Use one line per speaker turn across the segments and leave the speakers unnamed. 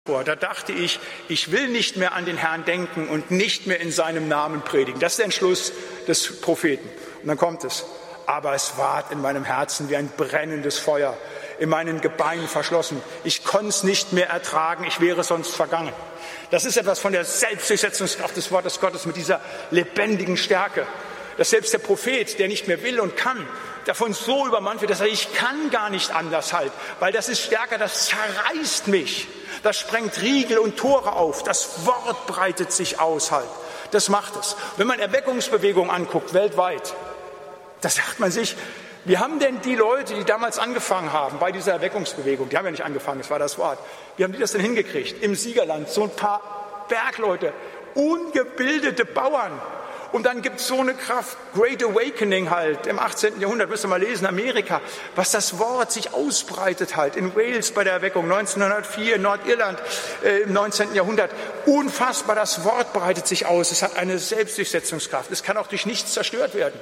Da dachte ich, ich will nicht mehr an den Herrn denken und nicht mehr in seinem Namen predigen. Das ist der Entschluss des Propheten. Und dann kommt es. Aber es ward in meinem Herzen wie ein brennendes Feuer, in meinen Gebeinen verschlossen. Ich konnte es nicht mehr ertragen, ich wäre sonst vergangen. Das ist etwas von der Selbstdurchsetzungskraft des Wortes Gottes mit dieser lebendigen Stärke. Dass selbst der Prophet, der nicht mehr will und kann, davon so übermannt wird, dass er sagt, ich kann gar nicht anders halt, weil das ist stärker, das zerreißt mich. Das sprengt Riegel und Tore auf. Das Wort breitet sich aus halt. Das macht es. Wenn man Erweckungsbewegungen anguckt, weltweit, da sagt man sich, wie haben denn die Leute, die damals angefangen haben bei dieser Erweckungsbewegung, die haben ja nicht angefangen, das war das Wort, wie haben die das denn hingekriegt? Im Siegerland, so ein paar Bergleute, ungebildete Bauern. Und dann gibt es so eine Kraft, Great Awakening halt, im 18. Jahrhundert, müsst ihr mal lesen, Amerika, was das Wort sich ausbreitet halt, in Wales bei der Erweckung, 1904, Nordirland im 19. Jahrhundert. Unfassbar, das Wort breitet sich aus, es hat eine Selbstdurchsetzungskraft, es kann auch durch nichts zerstört werden.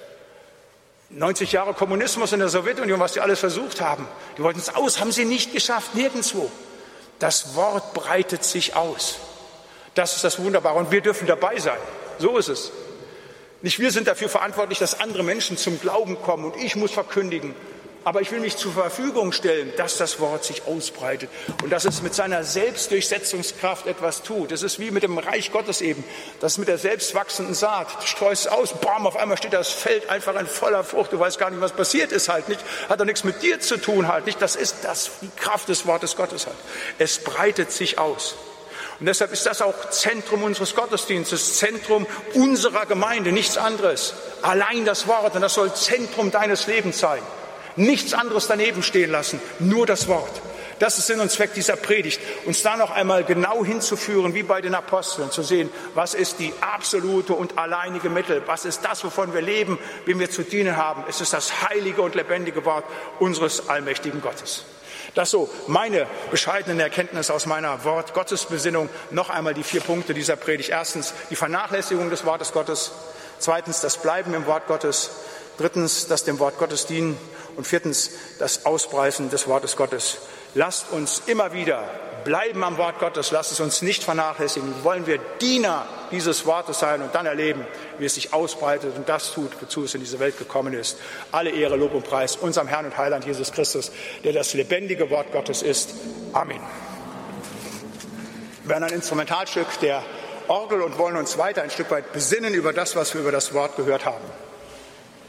90 Jahre Kommunismus in der Sowjetunion, was die alles versucht haben, die wollten es aus, haben sie nicht geschafft, nirgendwo. Das Wort breitet sich aus. Das ist das Wunderbare und wir dürfen dabei sein. So ist es. Nicht wir sind dafür verantwortlich, dass andere Menschen zum Glauben kommen und ich muss verkündigen. Aber ich will mich zur Verfügung stellen, dass das Wort sich ausbreitet und dass es mit seiner Selbstdurchsetzungskraft etwas tut. Es ist wie mit dem Reich Gottes eben, das mit der selbstwachsenden Saat. Du streust aus, bam, auf einmal steht das Feld einfach in voller Frucht. Du weißt gar nicht, was passiert ist halt nicht. Hat doch nichts mit dir zu tun halt nicht. Das ist die Kraft des Wortes Gottes halt. Es breitet sich aus. Und deshalb ist das auch Zentrum unseres Gottesdienstes, Zentrum unserer Gemeinde, nichts anderes. Allein das Wort, und das soll Zentrum deines Lebens sein. Nichts anderes daneben stehen lassen, nur das Wort. Das ist Sinn und Zweck dieser Predigt, uns da noch einmal genau hinzuführen, wie bei den Aposteln, zu sehen, was ist die absolute und alleinige Mittel, was ist das, wovon wir leben, wem wir zu dienen haben. Es ist das heilige und lebendige Wort unseres allmächtigen Gottes. Das so meine bescheidenen Erkenntnisse aus meiner Wort-Gottes-Besinnung. Noch einmal die 4 Punkte dieser Predigt. Erstens, die Vernachlässigung des Wortes Gottes. Zweitens, das Bleiben im Wort Gottes. Drittens, das dem Wort Gottes dienen. Und viertens, das Auspreisen des Wortes Gottes. Lasst uns immer wieder bleiben am Wort Gottes. Lasst es uns nicht vernachlässigen. Wollen wir Diener dieses Wortes sein und dann erleben, wie es sich ausbreitet und das tut, wozu es in diese Welt gekommen ist. Alle Ehre, Lob und Preis unserem Herrn und Heiland Jesus Christus, der das lebendige Wort Gottes ist. Amen. Wir hören ein Instrumentalstück der Orgel und wollen uns weiter ein Stück weit besinnen über das, was wir über das Wort gehört haben.